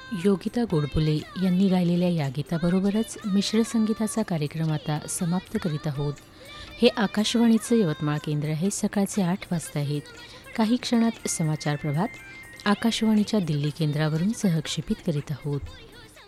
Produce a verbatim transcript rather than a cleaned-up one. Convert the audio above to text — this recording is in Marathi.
योगिता गोडबोले यांनी गायलेल्या या गीताबरोबरच मिश्र संगीताचा कार्यक्रम आता समाप्त करीत आहोत. हे आकाशवाणीचं यवतमाळ केंद्र आहे. सकाळचे आठ वाजता आहेत. काही क्षणात समाचार प्रभात आकाशवाणीच्या दिल्ली केंद्रावरून सहक्षेपित करीत आहोत.